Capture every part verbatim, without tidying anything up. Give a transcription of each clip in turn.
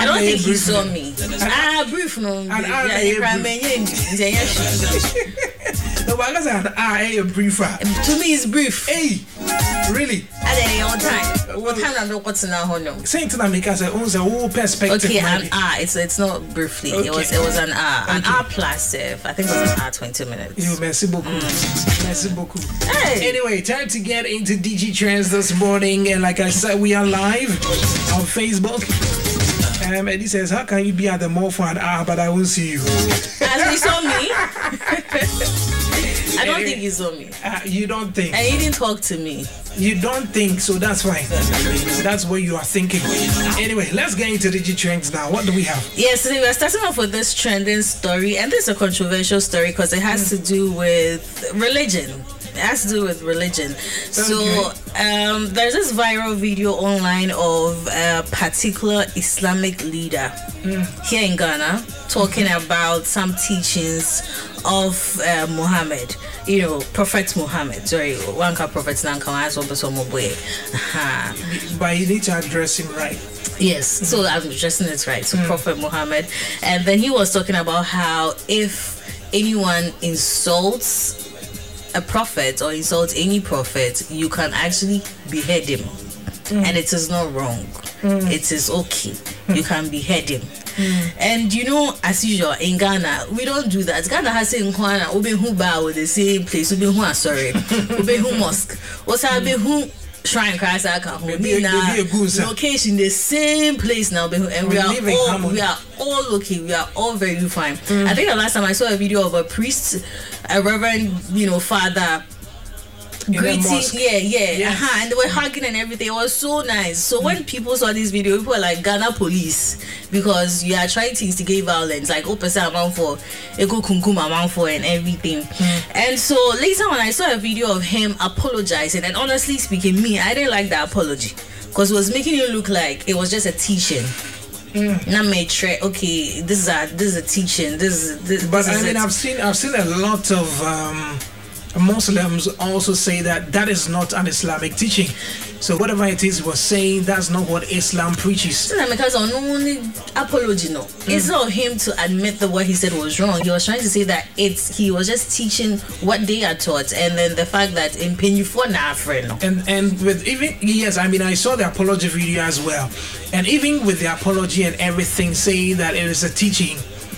I don't think he saw me. Ah, brief no. No, but I said, ah, a briefer. To me, it's brief. Hey, really? At any old time. What time I know what's in our home? Saying to me, because I own the whole perspective. Okay, an hour. It's it's not briefly. Okay. It was it was an hour. An okay. hour plus. Uh, I think it was an hour twenty minutes. You merci beaucoup. Mm. Merci beaucoup. Hey. Anyway, time to get into D G Trends this morning, and like I said, we are live on Facebook. Um, Eddie says, how can you be at the mall for an hour, but I won't see you? As he saw me. I don't think he saw me. Uh, you don't think? And he didn't talk to me. You don't think, so that's fine. That's what you are thinking. Anyway, let's get into Digi Trends now. What do we have? Yes, so we're starting off with this trending story, and this is a controversial story because it has to do with religion. It has to do with religion. So okay. um, there's this viral video online of a particular Islamic leader mm. here in Ghana talking about some teachings of uh, Muhammad, you know, Prophet Muhammad. Sorry, one ka Prophet Nanka so but you need to address him right. Yes, mm. so I'm addressing it right. So mm. Prophet Muhammad, and then he was talking about how if anyone insults a prophet or insults any prophet, you can actually behead him, mm. and it is not wrong. Mm. It is okay. Mm. You can behead him. Mm. And you know, as usual in Ghana, we don't do that. Ghana has saying Kwana Ube who bow with the same place. Ube who sorry. Ube who mosque. What's Ube who shrine Christ account. We now location the same place now, and we are all we are all okay. We are all very fine. Mm. I think the last time I saw a video of a priest, a reverend, you know, father. Greeting, yeah, yeah, yes. uh-huh. And they were hugging and everything. It was so nice. So mm. when people saw this video, people were like Ghana police because you are trying to instigate violence, like oh, percent amount for ego kunkum amount for and everything. Mm. And so later when I saw a video of him apologizing, and honestly speaking, me, I didn't like the apology because it was making it look like it was just a teaching. Mm. Not made tra- okay, this is a this is a teaching. This is this. But this I is mean, it. I've seen I've seen a lot of. Um, Muslims also say that that is not an Islamic teaching. So whatever it is was saying, that's not what Islam preaches. Because on only apology, no, mm. it's not him to admit that what he said was wrong. He was trying to say that it's he was just teaching what they are taught, and then the fact that in penny for na friend. And and with even yes, I mean I saw the apology video as well, and even with the apology and everything, saying that it is a teaching,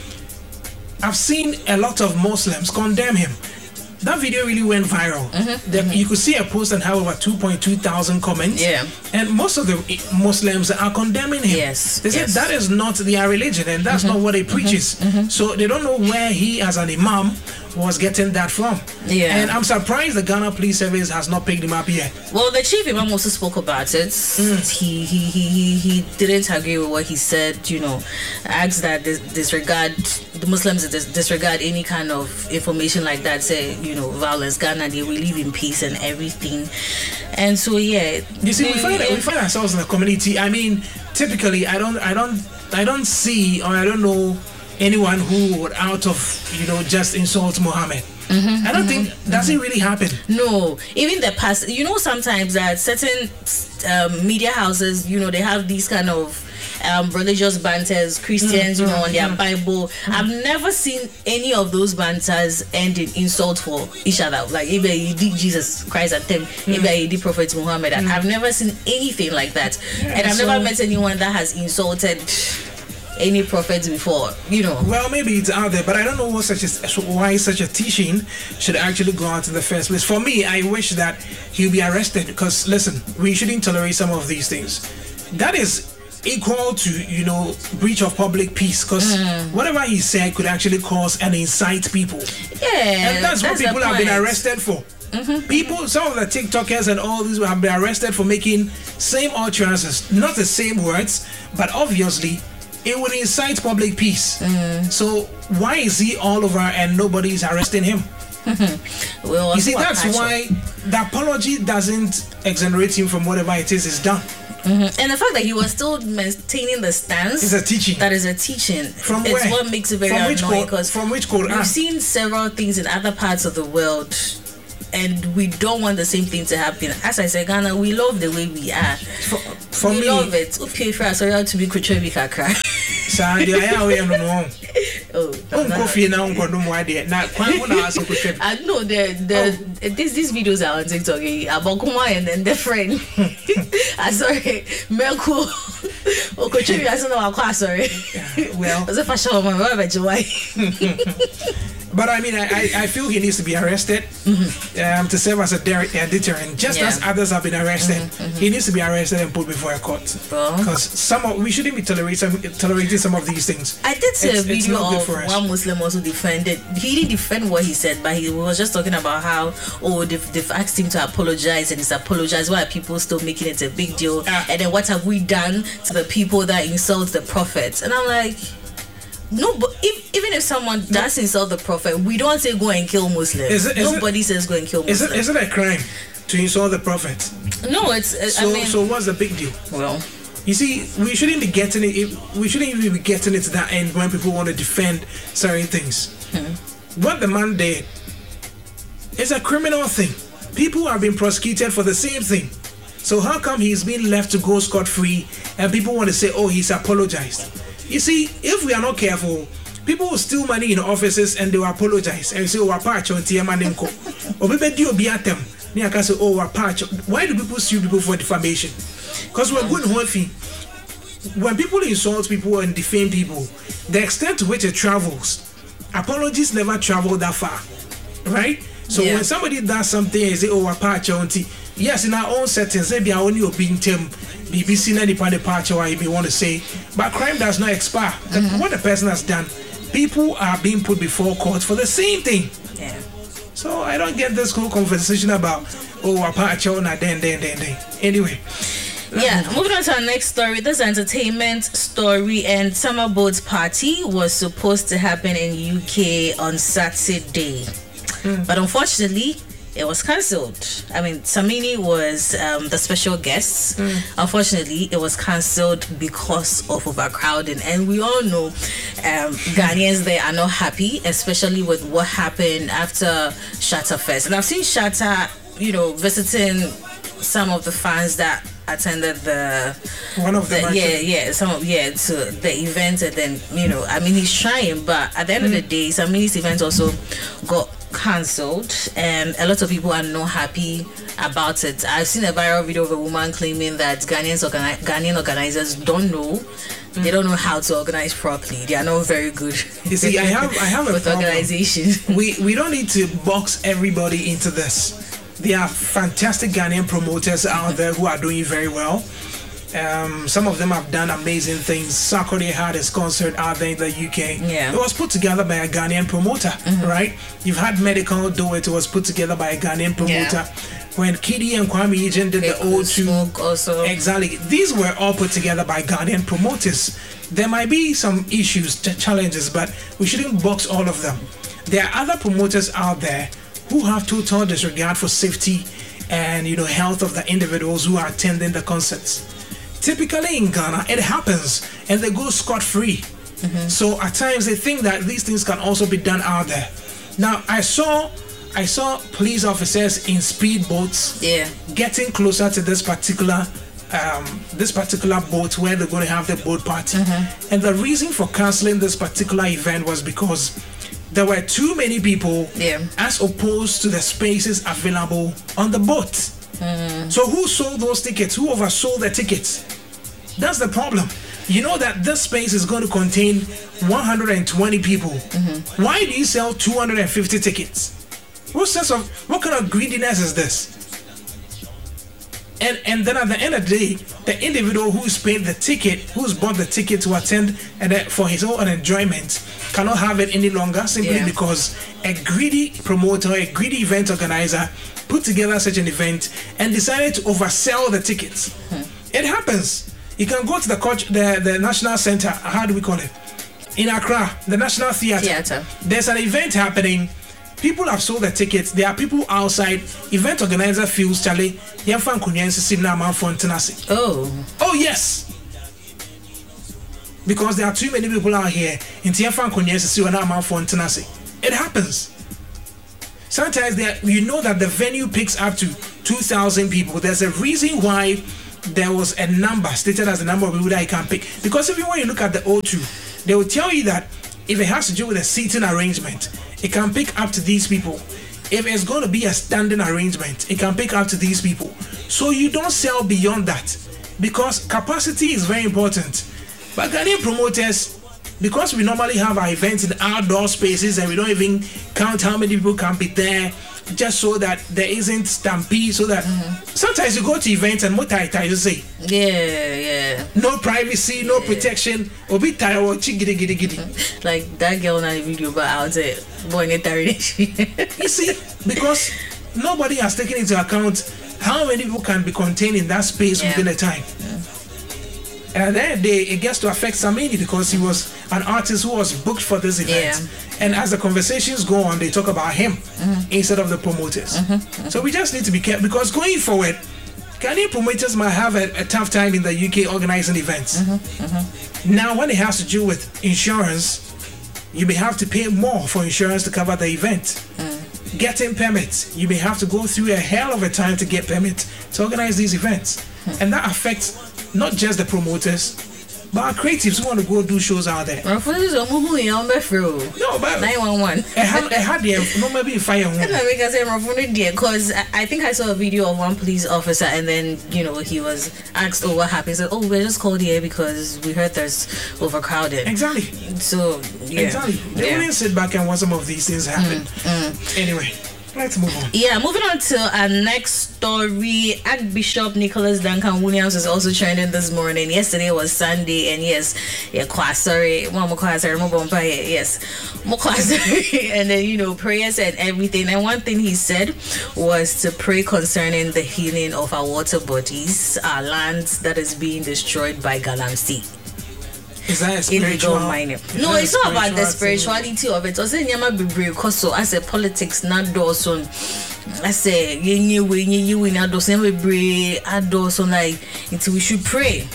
I've seen a lot of Muslims condemn him. That video really went viral. Mm-hmm, the, mm-hmm. You could see a post and have over two point two thousand comments. Yeah. And most of the Muslims are condemning him. Yes. They yes. said that is not their religion and that's mm-hmm, not what he preaches. Mm-hmm, mm-hmm. So they don't know where he, as an imam, was getting that from. Yeah. And I'm surprised the Ghana Police Service has not picked him up yet. Well, the chief imam also spoke about it. Mm. He, he he he he didn't agree with what he said. You know, asked that dis- disregard the Muslims dis- disregard any kind of information like that. Say you know violence. Ghana, they will live in peace and everything. And so yeah, you see, we find we find ourselves in a community. I mean, typically, I don't I don't I don't see or I don't know anyone who would out of you know just insult Muhammad. Mm-hmm, I don't mm-hmm, think does mm-hmm. it really happen. No, even the past, you know, sometimes that certain um, media houses, you know, they have these kind of um, religious banters, Christians, mm-hmm, you know, on their mm-hmm. Bible. Mm-hmm. I've never seen any of those banters end in insult for each other. Like if you did Jesus Christ at them, mm-hmm. if you did Prophet Muhammad, mm-hmm. I've never seen anything like that, yeah, and I've so never met anyone that has insulted any prophets before, you know. Well, maybe it's out there, but I don't know what such a, why such a teaching should actually go out in the first place. For me, I wish that he'll be arrested because, listen, we shouldn't tolerate some of these things. That is equal to, you know, breach of public peace because mm. whatever he said could actually cause and incite people. Yeah, and that's, that's what people have been arrested for. Mm-hmm. People, some of the TikTokers and all these have been arrested for making same utterances, not the same words, but obviously it would incite public peace. Mm. So why is he all over and nobody's arresting him? Well, you see, that's passion. Why the apology doesn't exonerate him from whatever it is is done. Mm-hmm. And the fact that he was still maintaining the stance is a teaching. That is a teaching. From it's where? what makes it very from which annoying because from which Quran? We've seen several things in other parts of the world and we don't want the same thing to happen. As I said, Ghana, we love the way we are. For, for we me, love it. Okay, for us, sorry to be kuchebi kakra. Sandy, I am no. Oh, coffee now. No idea. Now, I know the the these these videos are on TikTok about Kuma and then the friend. I sorry, Melko. Oh, kuchebi, I don't know how. Sorry. Well, as a fashion woman, why? But I mean, I, I, I feel he needs to be arrested mm-hmm. um, to serve as a deterrent. Just yeah. as others have been arrested, mm-hmm, mm-hmm. he needs to be arrested and put before a court. Because some of, we shouldn't be tolerating tolerating some of these things. I did see it's, a video of one Muslim also defended. He didn't defend what he said, but he was just talking about how oh they've, they've asked him to apologize and he's apologized. Why are people still making it a big deal? Uh, and then what have we done to the people that insult the prophets? And I'm like. No, but if, even if someone does insult the prophet, we don't say go and kill Muslims. Is it, is Nobody it, says go and kill Muslims. Is it, is it a crime to insult the prophet? No, it's. Uh, so, I mean, so what's the big deal? Well, you see, we shouldn't be getting it. We shouldn't even be getting it to that end when people want to defend certain things. Hmm. What the man did is a criminal thing. People are being prosecuted for the same thing. So how come he's being left to go scot-free and people want to say, oh, he's apologized? You see, if we are not careful, people will steal money in offices and they will apologize and say, oh, we're patch on T M and Nko. Or maybe do be at them. They can say, oh, we're patch. Why do people sue people for defamation? Because we're good healthy. When people insult people and defame people, the extent to which it travels, apologies never travel that far. Right? So yeah. when somebody does something and say, oh, we're patch on T, yes, in our own settings, maybe I only being them. B B C any part departure or you want to say, but crime does not expire. Mm-hmm. What the person has done, people are being put before court for the same thing. Yeah. So I don't get this whole conversation about oh apache or then then then then. Anyway. Yeah, moving on to our next story. This entertainment story, and Summer Boat's party was supposed to happen in U K on Saturday, mm. but unfortunately. It was cancelled. I mean, Samini was um, the special guest. Mm. Unfortunately, it was cancelled because of overcrowding. And we all know um, Ghanaians, they are not happy, especially with what happened after Shatta Fest. And I've seen Shatta, you know, visiting some of the fans that attended the one of the, the yeah yeah some of yeah to the event, and then you know I mean he's trying, but at the end mm. of the day Samini's event also got cancelled and a lot of people are not happy about it. I've seen a viral video of a woman claiming that Ghanaians organi- Ghanaian organizers don't know mm. they don't know how to organize properly. They are not very good. You see, I have I have a with problem. Organization. We we don't need to box everybody into this. There are fantastic Ghanaian promoters out there who are doing very well. Um, some of them have done amazing things. Sarkodie had his concert out there in the U K. Yeah. It was put together by a Ghanaian promoter, mm-hmm. right? You've had Medical do it. It was put together by a Ghanaian promoter. Yeah. When Kiddy and Kwame Ejen did the O two, also. Exactly. These were all put together by Ghanaian promoters. There might be some issues, challenges, but we shouldn't box all of them. There are other promoters out there who have total disregard for safety and you know health of the individuals who are attending the concerts. Typically in Ghana, it happens and they go scot-free. Mm-hmm. So at times they think that these things can also be done out there. Now I saw I saw police officers in speedboats yeah. getting closer to this particular um, this particular boat where they're going to have the boat party. Mm-hmm. And the reason for cancelling this particular event was because there were too many people yeah. as opposed to the spaces available on the boat. Mm. So who sold those tickets? Who oversold the tickets? That's the problem. You know that this space is going to contain one hundred twenty people. Mm-hmm. Why do you sell two hundred fifty tickets? What sense of, what kind of greediness is this? And and then at the end of the day, the individual who's paid the ticket, who's bought the ticket to attend and uh, for his own enjoyment, cannot have it any longer simply yeah. because a greedy promoter, a greedy event organizer put together such an event and decided to oversell the tickets. Hmm. It happens. You can go to the coach, the, the National Center, how do we call it? In Accra, the National Theatre. Theatre. There's an event happening. People have sold the tickets. There are people outside. Event organizer feels Charlie. Oh. Oh yes. Because there are too many people out here. It happens. Sometimes they are, you know that the venue picks up to two thousand people. There's a reason why there was a number stated as the number of people that you can pick. Because even when you look at the O two, they will tell you that if it has to do with a seating arrangement, it can pick up to these people. If it's going to be a standing arrangement, it can pick up to these people. So you don't sell beyond that, because capacity is very important. But Ghanaian promoters, because we normally have our events in outdoor spaces and we don't even count how many people can be there, just so that there isn't stampede, so that mm-hmm. sometimes you go to events and what I you say, yeah, yeah, no privacy, no yeah. protection, or be tired or giddy giddy giddy. Like that girl in the video, but I was it born in You see, because nobody has taken into account how many people can be contained in that space yeah. within a time. Yeah. And then they, it gets to affect Samini because he was an artist who was booked for this event. Yeah. And as the conversations go on, they talk about him mm-hmm. instead of the promoters. Mm-hmm. Mm-hmm. So we just need to be careful, because going forward, Ghanaian promoters might have a, a tough time in the U K organizing events. Mm-hmm. Mm-hmm. Now, when it has to do with insurance, you may have to pay more for insurance to cover the event. Mm. Getting permits, you may have to go through a hell of a time to get permits to organize these events. Mm. And that affects not just the promoters, but our creatives who want to go do shows out there. No, but nine one one. I had I had the no maybe fire one. Because I think I saw a video of one police officer, and then you know he was asked, "Oh, what happened?" He said, "Oh, we're just called here because we heard there's overcrowding." Exactly. So yeah. Exactly. They yeah. wouldn't sit back and watch some of these things happen. Mm, mm. Anyway. Let's move on. Yeah, moving on to our next story. Archbishop Nicholas Duncan Williams is also trending this morning. Yesterday was Sunday, and yes, yeah, quite sorry, yes, and then you know prayers and everything. And one thing he said was to pray concerning the healing of our water bodies, our lands that is being destroyed by Galamsey. Is that a spiritual mining? No, it's not about the spirituality of it. Also, nyama bebre koso as a politics not doson. I say you we you we not doson bebre adoson like until we should pray.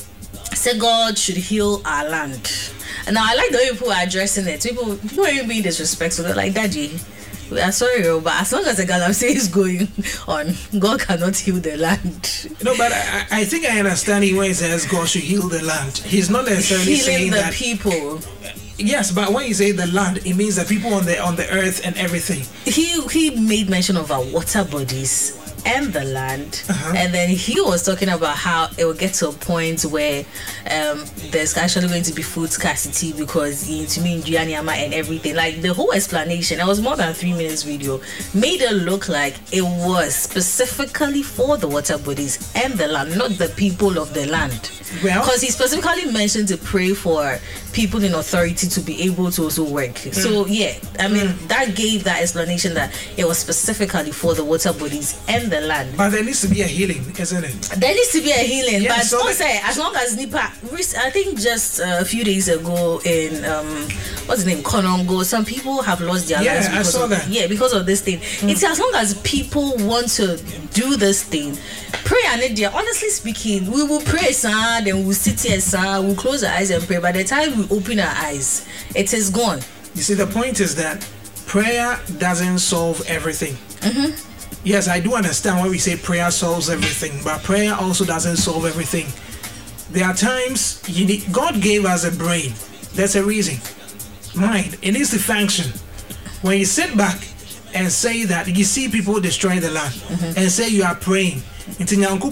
Say God should heal our land. And now I like the way people are addressing it. People people are even being disrespectful. They're like, Daddy, we are sorry, but as long as the Galamsey is going on, God cannot heal the land. No, but I, I think I understand he when he says God should heal the land. He's not necessarily healing saying the that people. Yes, but when you say the land, it means the people on the on the earth and everything. He he made mention of our water bodies and the land, uh-huh. and then he was talking about how it will get to a point where um, there's actually going to be food scarcity because into me and everything. Like the whole explanation, it was more than three minutes video, made it look like it was specifically for the water bodies and the land, not the people of the land. Well, because he specifically mentioned to pray for people in authority to be able to also work. Mm. So yeah, I mean mm. that gave that explanation that it was specifically for the water bodies and the land. But there needs to be a healing, isn't it? There needs to be a healing. Yeah, but so also, as long as Nipa, I think just a few days ago in um, what's the name, Konongo, some people have lost their yeah, lives. Yeah, I saw of, that. Yeah, because of this thing. Mm. It's as long as people want to do this thing, pray and India. Honestly speaking, we will pray, sir. Then we'll sit here, sir. We'll close our eyes and pray. By the time we open our eyes, it is gone. You see, the point is that prayer doesn't solve everything. Mm-hmm. Yes, I do understand when we say prayer solves everything, but prayer also doesn't solve everything. There are times you need, God gave us a brain. There's a reason. Mind, it needs to function. When you sit back and say that you see people destroying the land, mm-hmm. and say you are praying, and I pray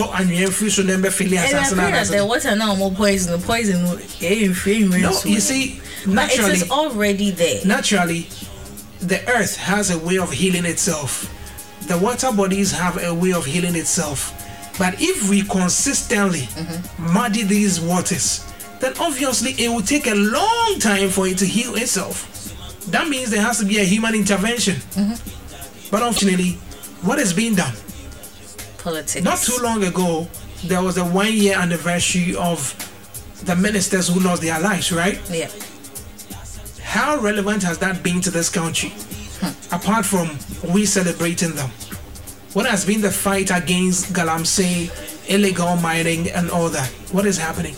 that the water now more poison, poison. No, you see, naturally, it is already there. Naturally, the earth has a way of healing itself. The water bodies have a way of healing itself. But if we consistently mm-hmm. muddy these waters, then obviously it will take a long time for it to heal itself. That means there has to be a human intervention. Mm-hmm. But unfortunately, what is being done? Politics. Not too long ago, there was a one-year anniversary of the ministers who lost their lives, right? Yeah. How relevant has that been to this country? Hmm. Apart from we celebrating them, what has been the fight against Galamsey, illegal mining, and all that? What is happening?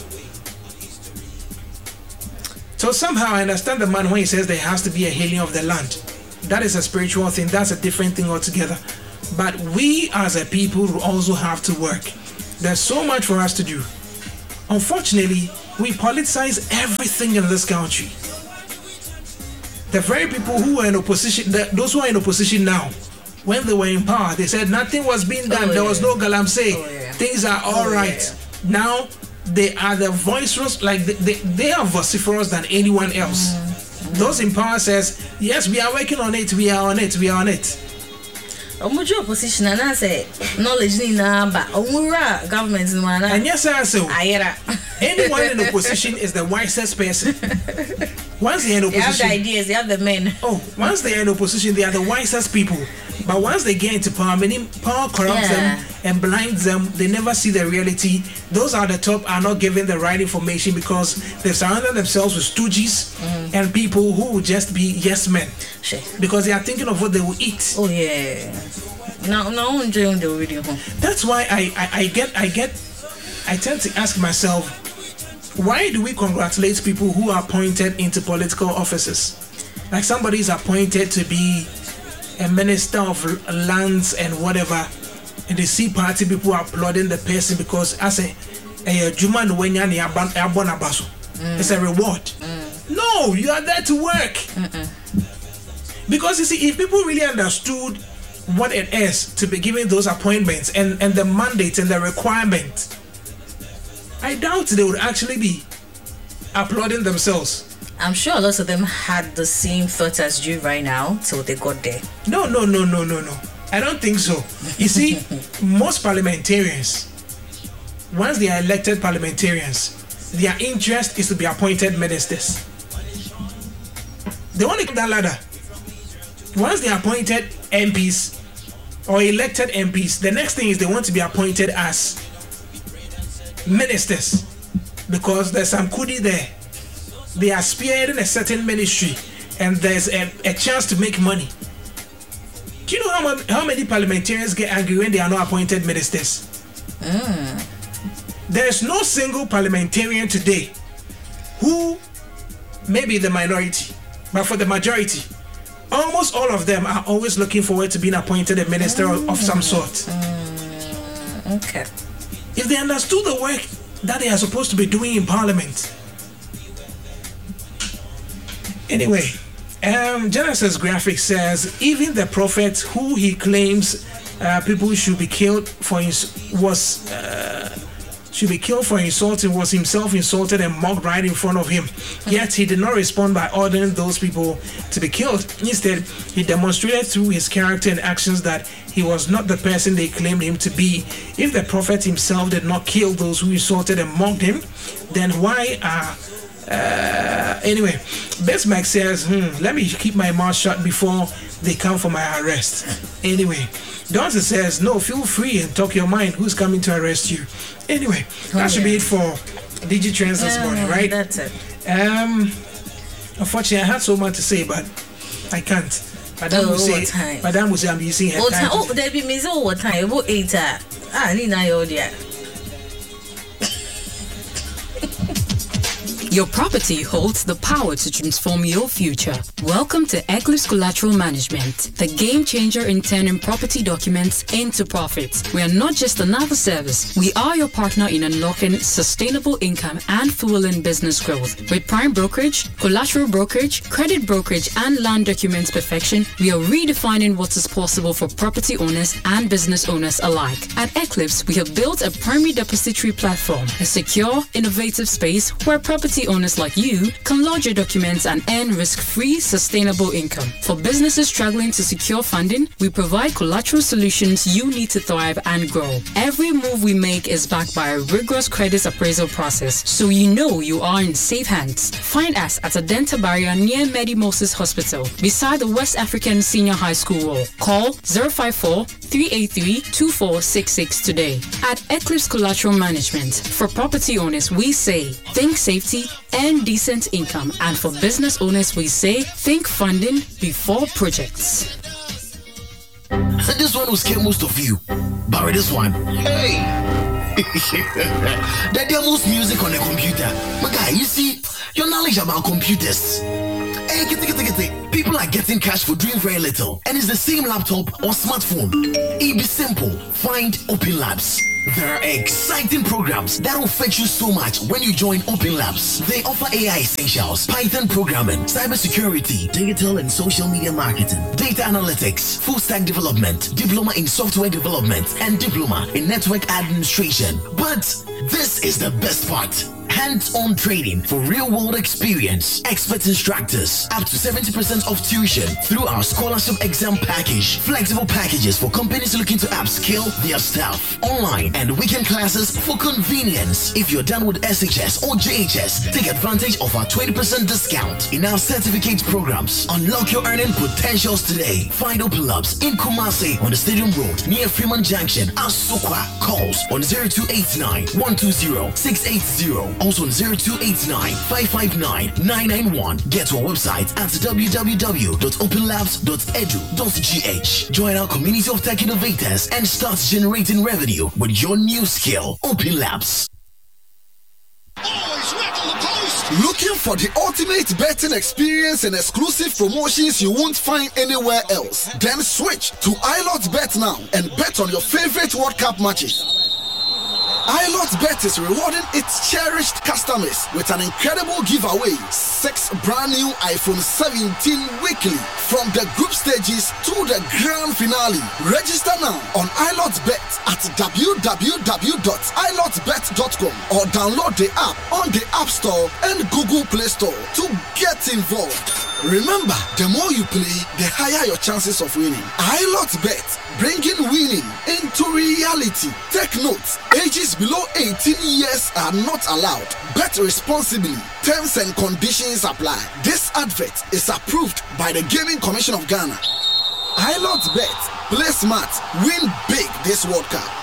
So somehow I understand the man when he says there has to be a healing of the land. that is a spiritual thing. That's a different thing altogether. But we as a people also have to work. There's so much for us to do. Unfortunately, we politicize everything in this country. The very people who are in opposition, the, those who are in opposition now, when they were in power, they said nothing was being done. Oh, there yeah. was no galamsey. Oh, yeah. Things are all oh, right. Yeah. Now they are the voiceless, like they, they, they are vociferous than anyone else. Mm-hmm. Those in power says, yes, we are working on it, we are on it, we are on it. Omujo opposition and I say knowledge ni na ba omura government no na. And yes I say ayera. Anyone in opposition is the wisest person. Once they're in opposition, they have the ideas, they have the men. Oh, once they're in opposition, they are the wisest people. But once they get into power, many power corrupts yeah. them and blinds them. They never see the reality. Those at the top are not given the right information because they've surrounded themselves with stooges mm. and people who will just be yes men. Sure. Because they are thinking of what they will eat. Oh yeah. No, no, enjoying the video. That's why I, I, I get, I get, I tend to ask myself, why do we congratulate people who are appointed into political offices? Like somebody is appointed to be a minister of lands and whatever, and they see party people applauding the person because as a a Juma Nwenya Abaso, it's a reward. Mm. No, you are there to work. Mm-mm. Because you see, if people really understood what it is to be given those appointments and, and the mandate and the requirement, I doubt they would actually be applauding themselves. I'm sure lots of them had the same thoughts as you right now till they got there. No, no, no, no, no, no. I don't think so. You see, most parliamentarians, once they are elected parliamentarians, their interest is to be appointed ministers. They want to get that ladder. Once they are appointed M Ps or elected M Ps, the next thing is they want to be appointed as ministers because there's some kudi there. They are spearheading a certain ministry and there's a, a chance to make money. Do you know how, ma- how many parliamentarians get angry when they are not appointed ministers? Mm. There's no single parliamentarian today who may be the minority, but for the majority, almost all of them are always looking forward to being appointed a minister mm. of some sort. Mm. Okay. If they understood the work that they are supposed to be doing in parliament. Anyway, um, Genesis Graphics says even the prophet who he claims uh, people should be killed for ins- was uh, should be killed for insulting was himself insulted and mocked right in front of him. Yet he did not respond by ordering those people to be killed. Instead, he demonstrated through his character and actions that he was not the person they claimed him to be. If the prophet himself did not kill those who insulted and mocked him, then why are Uh, anyway, Bismarck says, hmm, let me keep my mouth shut before they come for my arrest. Anyway, Johnson says, no, feel free and talk your mind. Who's coming to arrest you? Anyway, oh, that should yeah. be it for D G Trends this yeah, morning, right? That's it. Um, unfortunately, I had so much to say, but I can't. Madame oh, will say, time. Madame will say, I'm using her what time. time? Oh, there be me so what time? About eight. Ah, need na yo dia. Your property holds the power to transform your future. Welcome to Eclipse Collateral Management, the game changer in turning property documents into profit. We are not just another service. We are your partner in unlocking sustainable income and fueling business growth. With prime brokerage, collateral brokerage, credit brokerage, and land documents perfection, we are redefining what is possible for property owners and business owners alike. At Eclipse, we have built a primary depository platform, a secure, innovative space where property owners like you can lodge your documents and earn risk-free, sustainable income. For businesses struggling to secure funding, we provide collateral solutions you need to thrive and grow. Every move we make is backed by a rigorous credit appraisal process, so you know you are in safe hands. Find us at Adenta Barrier near Medi Moses Hospital, beside the West African Senior High School wall. Call zero five four, three eight three, two four six six today. At Eclipse Collateral Management, for property owners, we say, think safety and decent income. And for business owners, we say, think funding before projects. This one will scare most of you. But with this one, hey! The devil's music on the computer. My guy, you see, your knowledge about computers. Hey, get it, get it, get it. People People are getting cash for doing very little, and it's the same laptop or smartphone. It be simple. Find Open Labs. There are exciting programs that will fetch you so much when you join Open Labs. They offer A I essentials, Python programming, cybersecurity, digital and social media marketing, data analytics, full stack development, diploma in software development, and diploma in network administration. But this is the best part. Hands-on training for real-world experience, expert instructors, up to seventy percent of tuition through our scholarship exam package, flexible packages for companies looking to upskill their staff, online and weekend classes for convenience. If you're done with S H S or J H S, take advantage of our twenty percent discount in our certificate programs. Unlock your earning potentials today. Find Open Labs in Kumasi on the Stadium Road near Freeman Junction, Asokwa. Calls on zero two eight nine, one two zero, six eight zero. Also on zero two eight nine, five five nine, nine nine one. Get to our website at w w w dot open labs dot edu dot g h. Join our community of tech innovators and start generating revenue with your new skill. Open Labs. Looking for the ultimate betting experience and exclusive promotions you won't find anywhere else? Then switch to iLotBet now and bet on your favorite World Cup matches. iLotBet is rewarding its cherished customers with an incredible giveaway. Six brand new iPhone seventeen weekly from the group stages to the grand finale. Register now on iLotBet at w w w dot i lot bet dot com or download the app on the App Store and Google Play Store to get involved. Remember, the more you play, the higher your chances of winning. iLotBet, bringing winning into reality. Take note, ages below eighteen years are not allowed. Bet responsibly. Terms and conditions apply. This advert is approved by the Gaming Commission of Ghana. iLotBet, play smart, win big this World Cup.